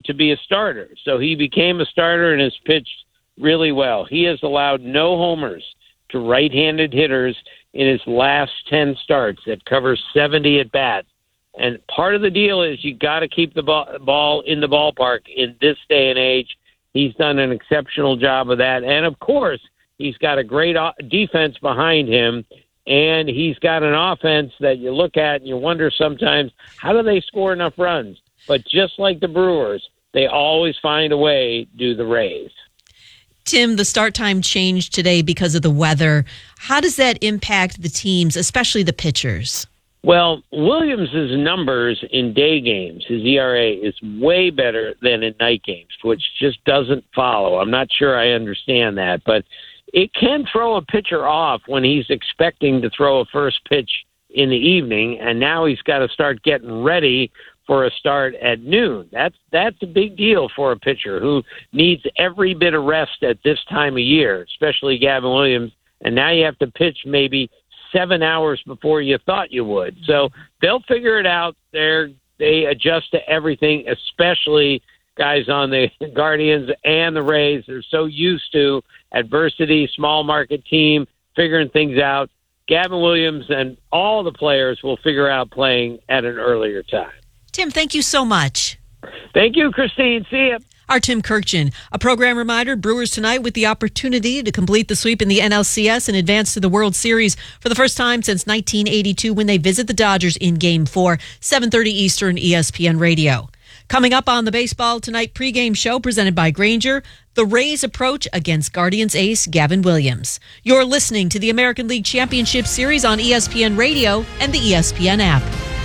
to be a starter. So he became a starter and has pitched really well. He has allowed no homers to right-handed hitters in his last 10 starts. That covers 70 at-bats. And part of the deal is you got to keep the ball in the ballpark in this day and age. He's done an exceptional job of that. And, of course, he's got a great defense behind him, and he's got an offense that you look at and you wonder sometimes, how do they score enough runs? But just like the Brewers, they always find a way, do the Rays. Tim, the start time changed today because of the weather. How does that impact the teams, especially the pitchers? Well, Williams' numbers in day games, his ERA, is way better than in night games, which just doesn't follow. I'm not sure I understand that, but it can throw a pitcher off when he's expecting to throw a first pitch in the evening, and now he's got to start getting ready for a start at noon. That's a big deal for a pitcher who needs every bit of rest at this time of year, especially Gavin Williams, and now you have to pitch maybe 7 hours before you thought you would. So they'll figure it out. They adjust to everything, especially guys on the Guardians and the Rays. They're so used to adversity, small market team, figuring things out. Gavin Williams and all the players will figure out playing at an earlier time. Tim, thank you so much. Thank you, Christine. See you. Our Tim Kirkjian. A program reminder, Brewers tonight with the opportunity to complete the sweep in the NLCS and advance to the World Series for the first time since 1982 when they visit the Dodgers in Game 4, 7:30 Eastern, ESPN Radio. Coming up on the Baseball Tonight pregame show presented by Grainger, the Rays approach against Guardians ace Gavin Williams. You're listening to the American League Championship Series on ESPN Radio and the ESPN app.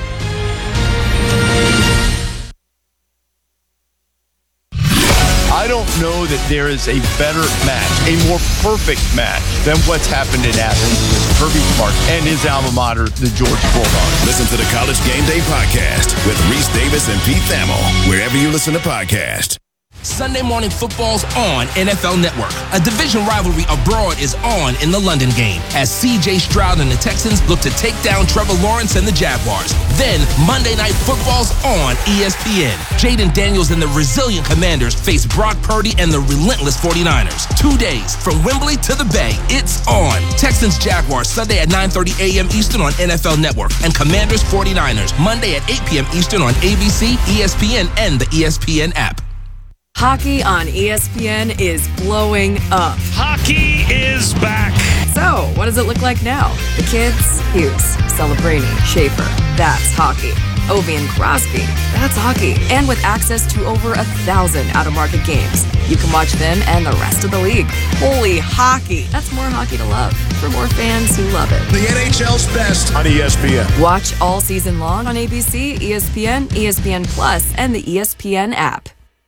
I don't know that there is a better match, a more perfect match than what's happened in Athens with Kirby Smart and his alma mater, the Georgia Bulldogs. Listen to the College Game Day podcast with Reese Davis and Pete Thamel, wherever you listen to podcasts. Sunday Morning Football's on NFL Network. A division rivalry abroad is on in the London game as C.J. Stroud and the Texans look to take down Trevor Lawrence and the Jaguars. Then Monday Night Football's on ESPN. Jaden Daniels and the resilient Commanders face Brock Purdy and the relentless 49ers. 2 days from Wembley to the Bay. It's on. Texans Jaguars Sunday at 9:30 a.m. Eastern on NFL Network, and Commanders 49ers Monday at 8 p.m. Eastern on ABC, ESPN, and the ESPN app. Hockey on ESPN is blowing up. Hockey is back. So, what does it look like now? The kids? Hughes, Celebrini, Schaefer. That's hockey. Ovi and Crosby. That's hockey. And with access to over 1,000 out-of-market games, you can watch them and the rest of the league. Holy hockey. That's more hockey to love for more fans who love it. The NHL's best on ESPN. Watch all season long on ABC, ESPN, ESPN Plus, and the ESPN app.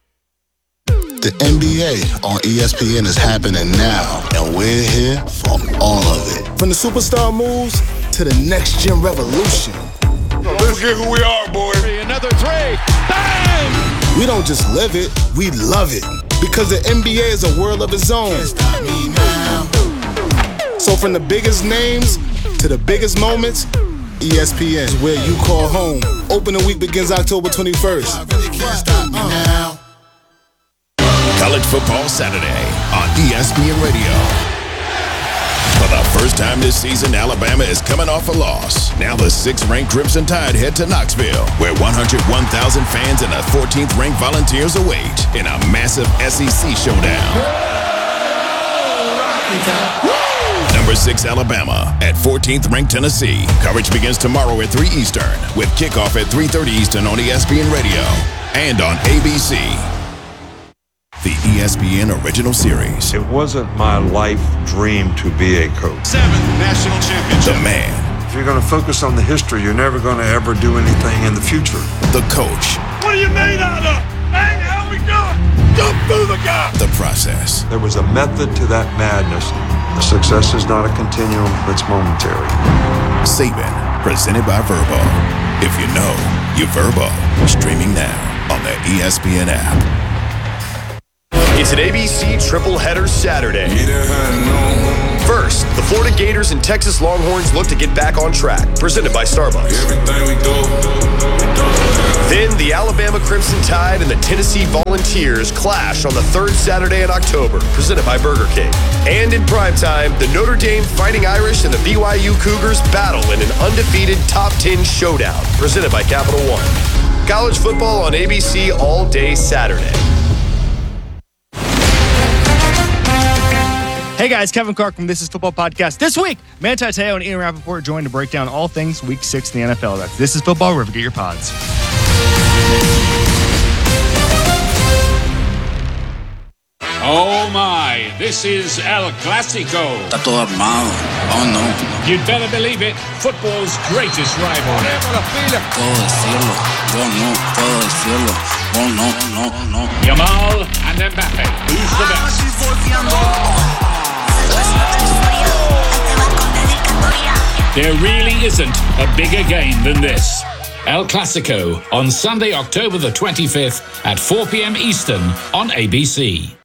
The NBA on ESPN is happening now, and we're here for all of it. From the superstar moves to the next-gen revolution. Let's get who we are, boy. Another three. Bang! We don't just live it, we love it. Because the NBA is a world of its own. Can't stop me now. So from the biggest names to the biggest moments, ESPN is where you call home. Opening week begins October 21st. I really can't stop me now. College Football Saturday on ESPN Radio. For the first time this season, Alabama is coming off a loss. Now the 6th-ranked Crimson Tide head to Knoxville, where 101,000 fans and the 14th-ranked Volunteers await in a massive SEC showdown. Number 6 Alabama at 14th-ranked Tennessee. Coverage begins tomorrow at 3 Eastern with kickoff at 3:30 Eastern on ESPN Radio and on ABC. The ESPN original series. It wasn't my life dream to be a coach. 7th national championship. The man. If you're going to focus on the history, you're never going to ever do anything in the future. The coach. What are you made out of? Hey, how we doing? Jump through the gap. The process. There was a method to that madness. The success is not a continuum, it's momentary. Saban, presented by Verbo. If you know, you Verbo. Streaming now on the ESPN app. It's an ABC triple header Saturday. First, the Florida Gators and Texas Longhorns look to get back on track. Presented by Starbucks. Everything we do Then the Alabama Crimson Tide and the Tennessee Volunteers clash on the third Saturday in October, presented by Burger King. And in primetime, the Notre Dame Fighting Irish and the BYU Cougars battle in an undefeated top 10 showdown, presented by Capital One. College football on ABC all day Saturday. Hey guys, Kevin Clark from This Is Football Podcast. This week, Manti Te'o and Ian Rappaport joined to break down all things Week 6 in the NFL. That's This Is Football, wherever you get your pods. Oh my, this is El Clásico. Está todo armado. Oh no. You'd better believe it, football's greatest rivalry. Puedo decirlo. Yo no puedo decirlo. Oh no. Yamal and Mbappe. Who's the best? There really isn't a bigger game than this. El Clásico on Sunday, October the 25th at 4 p.m. Eastern on ABC.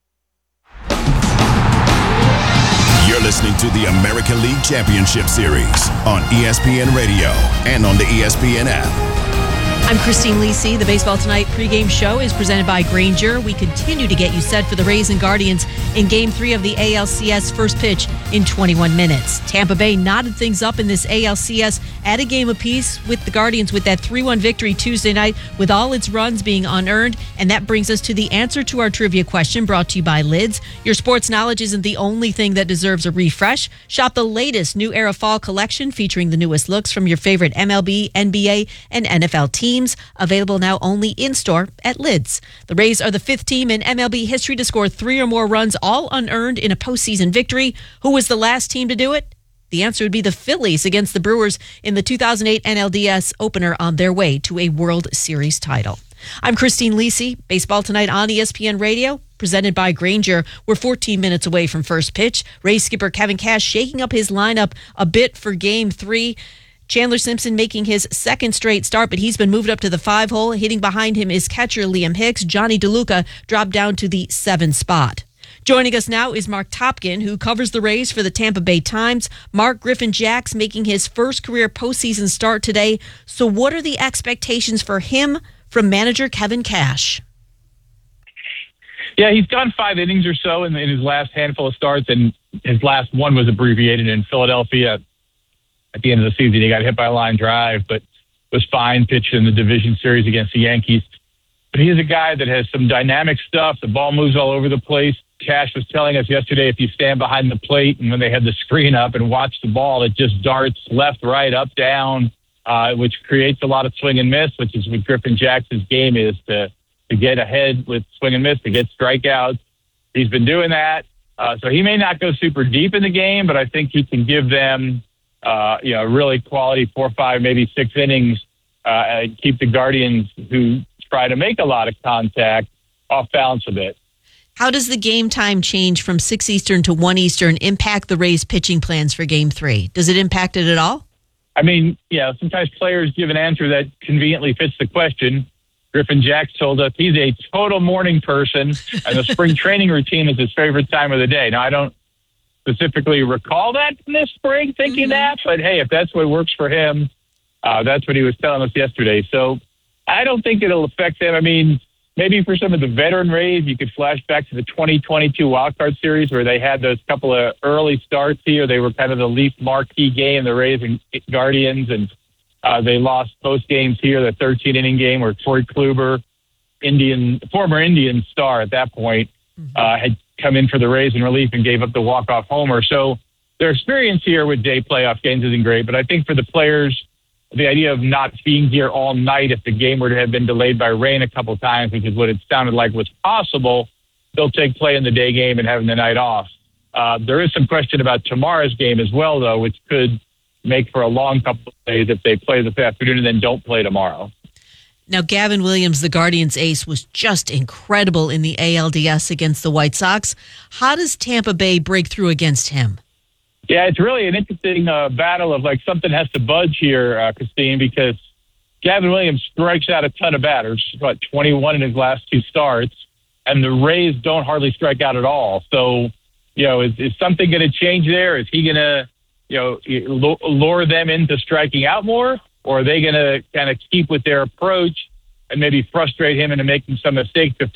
You're listening to the American League Championship Series on ESPN Radio and on the ESPN app. I'm Christine Lisi. The Baseball Tonight pregame show is presented by Grainger. We continue to get you set for the Rays and Guardians in Game 3 of the ALCS first pitch in 21 minutes. Tampa Bay knotted things up in this ALCS at a game apiece with the Guardians with that 3-1 victory Tuesday night with all its runs being unearned. And that brings us to the answer to our trivia question brought to you by Lids. Your sports knowledge isn't the only thing that deserves a refresh. Shop the latest New Era Fall collection featuring the newest looks from your favorite MLB, NBA, and NFL teams. Available now only in-store at Lids. The Rays are the 5th team in MLB history to score 3 or more runs, all unearned in a postseason victory. Who was the last team to do it? The answer would be the Phillies against the Brewers in the 2008 NLDS opener on their way to a World Series title. I'm Christine Lisi. Baseball Tonight on ESPN Radio, presented by Grainger. We're 14 minutes away from first pitch. Rays skipper Kevin Cash shaking up his lineup a bit for Game 3. Chandler Simpson making his second straight start, but he's been moved up to the 5 hole. Hitting behind him is catcher Liam Hicks. Johnny DeLuca dropped down to the 7 spot. Joining us now is Mark Topkin, who covers the Rays for the Tampa Bay Times. Mark, Griffin Jax making his first career postseason start today. So what are the expectations for him from manager Kevin Cash? Yeah, he's gone 5 innings or so in his last handful of starts, and his last one was abbreviated in Philadelphia. At the end of the season, he got hit by a line drive, but was fine, pitched in the division series against the Yankees. But he's a guy that has some dynamic stuff. The ball moves all over the place. Cash was telling us yesterday, if you stand behind the plate and when they had the screen up and watch the ball, it just darts left, right, up, down, which creates a lot of swing and miss, which is what Griffin Jackson's game is, to get ahead with swing and miss, to get strikeouts. He's been doing that. So he may not go super deep in the game, but I think he can give them really quality 4, 5, maybe 6 innings, keep the Guardians, who try to make a lot of contact, off balance a bit. How does the game time change from 6 Eastern to 1 Eastern impact the Rays' pitching plans for Game 3? Does it impact it at all? I mean, sometimes players give an answer that conveniently fits the question. Griffin Jax told us he's a total morning person, and the spring training routine is his favorite time of the day. Now, I don't specifically recall that from this spring, thinking that, but hey, if that's what works for him, that's what he was telling us yesterday. So I don't think it'll affect them. I mean, maybe for some of the veteran Rays, you could flash back to the 2022 wildcard series where they had those couple of early starts here. They were kind of the least marquee game, the Rays and Guardians, and they lost both games here, the 13-inning game where Corey Kluber, former Indian star at that point, had come in for the Rays in relief and gave up the walk-off homer. So their experience here with day playoff games isn't great, but I think for the players, the idea of not being here all night if the game were to have been delayed by rain a couple of times, which is what it sounded like was possible, they'll take play in the day game and having the night off. There is some question about tomorrow's game as well, though, which could make for a long couple of days if they play this afternoon and then don't play tomorrow. Now, Gavin Williams, the Guardians ace, was just incredible in the ALDS against the White Sox. How does Tampa Bay break through against him? Yeah, it's really an interesting battle of something has to budge here, Christine, because Gavin Williams strikes out a ton of batters, 21 in his last 2 starts, and the Rays don't hardly strike out at all. So, is something going to change there? Is he going to, lure them into striking out more? or are they going to kind of keep with their approach and maybe frustrate him into making some mistakes if